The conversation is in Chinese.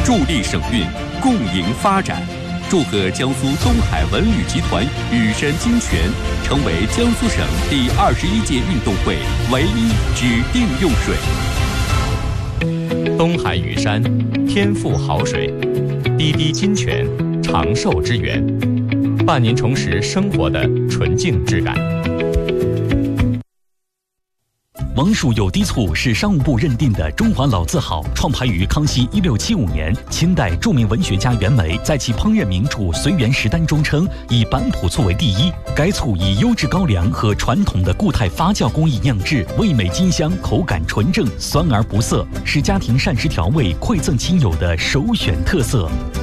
助力省运，共赢发展。祝贺江苏东海文旅集团雨山金泉成为江苏省第21届运动会唯一指定用水。 东海雨山，天赋好水，滴滴金泉，长寿之源，伴您重拾生活的纯净质感。 王蜀有机醋是商务部认定的中华老字号，创排于康熙1675年。清代著名文学家袁枚在其烹饪名著《随园食单》中称，以板浦醋为第一。该醋以优质高粱和传统的固态发酵工艺酿制，味美金香，口感纯正，酸而不涩，是家庭膳食调味馈赠亲友的首选特色。